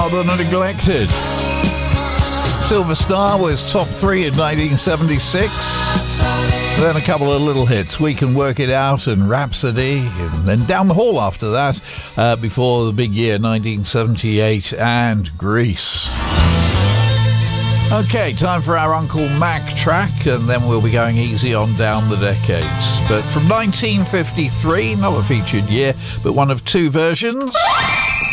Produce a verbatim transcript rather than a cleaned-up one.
Rather Neglected. Silver Star was top three in nineteen seventy-six. Then a couple of little hits, We Can Work It Out and Rhapsody, and then Down the Hall after that, uh, before the big year nineteen seventy-eight and Grease. Okay, time for our Uncle Mac track, and then we'll be going easy on down the decades. But from nineteen fifty-three, not a featured year, but one of two versions.